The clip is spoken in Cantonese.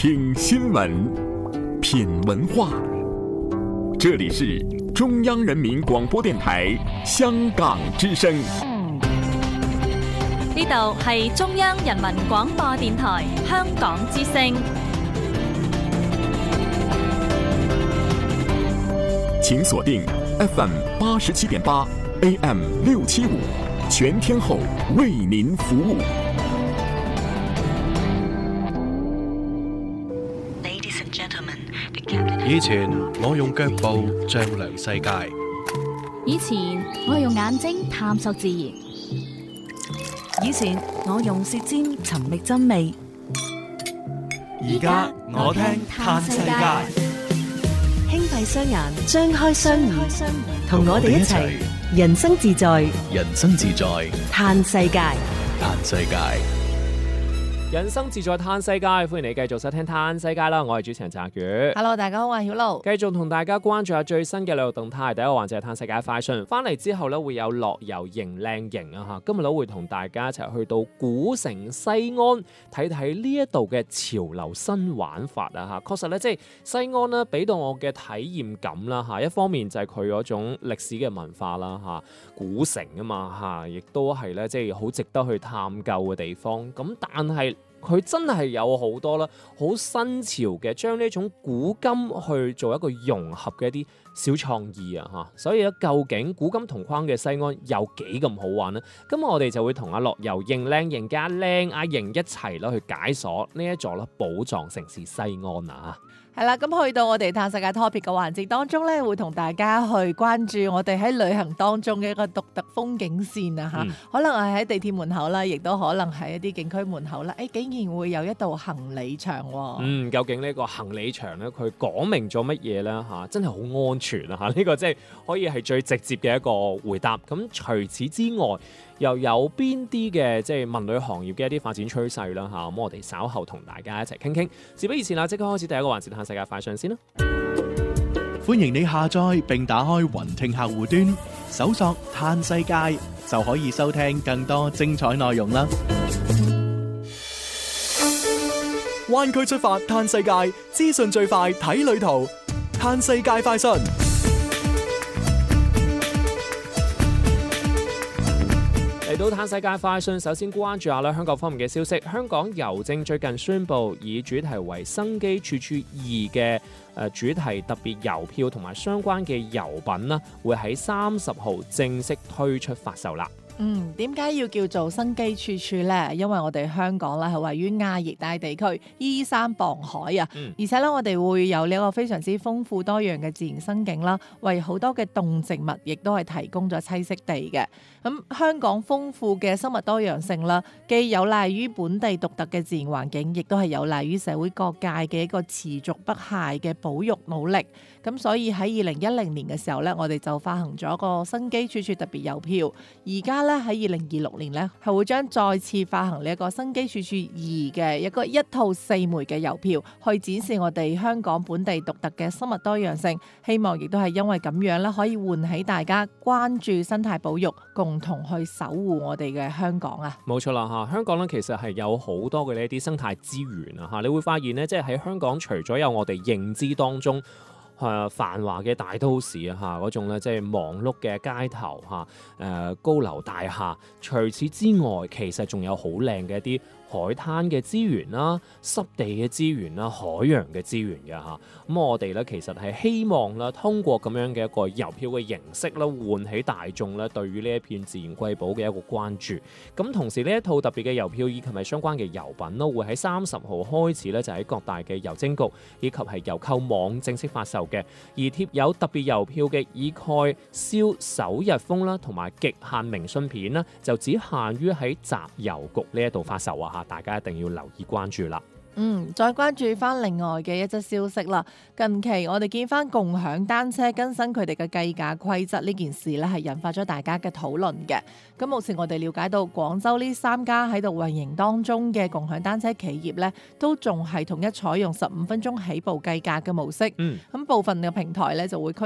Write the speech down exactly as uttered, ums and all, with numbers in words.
聽新聞，品文化。這裡是中央人民廣播電台香港之聲。 呢度係中央人民廣播電台香港之聲。 請鎖定 F M 八十七點八 A M 六七五，全天候為您服務。 以前我用腳步丈量世界， 以前我用眼睛探索自然， 以前我用舌尖尋覓真味， 而家我聽嘆世界。 輕閉雙眼，張開雙耳，同我哋一齊人生自在， 人生自在嘆世界， 嘆世界。 人生自在嘆世界，歡迎你繼續收聽嘆世界啦！我係主持人澤宇。 Hello， 大家好，我係曉露。 繼續同大家關注下最新嘅旅遊動態。第一個環節係嘆世界快訊，翻嚟之後咧會有樂遊型靚型啊！嚇，今日咧會同大家一齊去到古城西安睇睇呢一度嘅潮流新玩法啊！嚇，確實咧即係西安咧俾到我嘅體驗感啦嚇，一方面就係佢嗰種歷史嘅文化啦嚇，古城啊嘛嚇，亦都係咧即係好值得去探究嘅地方。咁但係佢真係有好多啦，好新潮嘅，將呢種古今去做一個融合嘅一啲小創意啊嚇，所以咧究竟古今同框嘅西安有幾咁好玩呢？今日我哋就會同阿樂遊型靚型加靚阿型一齊啦去解鎖呢一座啦寶藏城市西安啊！ 係啦，咁去到我哋嘆世界 topic 嘅環節當中咧，會同大家去關注我哋喺旅行當中嘅一個獨特風景線啊嚇，嗯、可能係喺地鐵門口啦，亦都可能係一啲景區門口啦。誒、哎，竟然會有一道行李牆喎。嗯， 究竟呢個行李牆咧，佢講明咗乜嘢咧嚇？真係好安全啊嚇！呢、這個即係可以係最直接嘅一個回答。咁除此之外，又有邊啲嘅即係文旅行業嘅一啲發展趨勢啦嚇？咁我哋稍後同大家一齊傾傾。事不宜遲啦，即刻開始第一個環節嘆世界快訊先啦！ 歡迎你下載並打開雲聽客戶端，搜索嘆世界就可以收聽更多精彩內容啦！灣區出發嘆世界，資訊最快睇旅途，嘆世界快訊。 嚟到嘆世界快訊，首先關注下咧香港方面嘅消息。香港郵政最近宣布，以主題為生機處處二嘅誒主題特別郵票同埋相關嘅郵品啦，會喺三十號正式推出發售啦。 嗯，點解要叫做生機處處呢？因為我哋香港咧係位於亞熱帶地區，依山傍海啊，嗯、而且咧我哋會有呢一個非常之豐富多樣嘅自然生境啦，為好多嘅動植物亦都係提供咗棲息地嘅。咁、嗯、香港豐富嘅生物多樣性啦，既有賴於本地獨特嘅自然環境，亦都係有賴於社會各界嘅一個持續不懈嘅保育努力。咁所以喺二零一零年嘅時候咧，我哋就發行咗個生機處處特別郵票。而家咧喺二零二六年咧，係會將再次發行呢一個生機處處二嘅一個一套四枚嘅郵票，去展示我哋香港本地獨特嘅生物多樣性。希望亦都係因為咁樣咧，可以喚起大家關注生態保育，共同去守護我哋嘅香港啊！ 冇錯啦嚇，香港咧其實係有好多嘅呢啲生態資源啊嚇，你會發現咧，即係喺香港除咗有我哋認知當中係繁華嘅大都市啊嚇，嗰種咧即係忙碌嘅街頭嚇，誒高樓大廈。除此之外，其實仲有好靚嘅一啲海灘嘅資源啦、濕地嘅資源啦、海洋嘅資源嘅嚇。咁我哋咧其實係希望啦，通過咁樣嘅一個郵票嘅形式啦，喚起大眾咧對於呢一片自然瑰寶嘅一個關注。咁同時呢一套特別嘅郵票以及係相關嘅郵品咯，會喺三十號開始咧就喺各大嘅郵政局以及係郵購網正式發售嘅。而貼有特別郵票嘅以蓋燒首日封啦，同埋極限明信片啦，就只限於喺集郵局呢一度發售啊！嚇，大家一定要留意關注啦。 嗯，再關注翻另外嘅一則消息啦。近期我哋見翻共享單車更新佢哋嘅計價規則呢件事咧，係引發咗大家嘅討論嘅。咁目前我哋了解到廣州呢三家喺度運營當中嘅共享單車企業咧，都仲係統一採用十五分鐘起步計價嘅模式。嗯，咁部分嘅平台咧就會